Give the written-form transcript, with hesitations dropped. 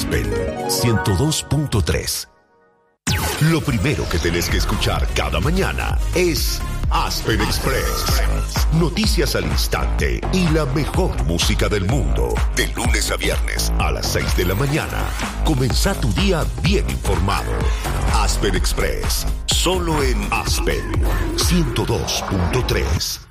Aspen 102.3. Lo primero que tenés que escuchar cada mañana es Aspen Express. Noticias al instante y la mejor música del mundo. De lunes a viernes a las 6 de la mañana. Comenzá tu día bien informado. Aspen Express. Solo en Aspen 102.3.